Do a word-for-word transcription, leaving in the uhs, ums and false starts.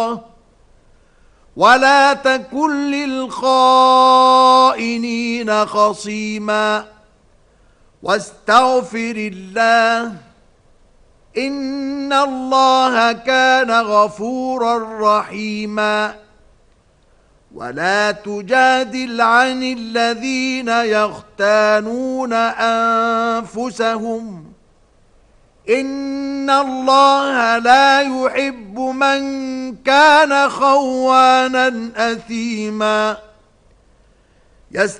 ولا تكن للخائنين خصيما واستغفر الله إن الله كان غفورا رحيما ولا تجادل عن الذين يختانون أنفسهم إن الله لا يحب من كان خوانا أثيما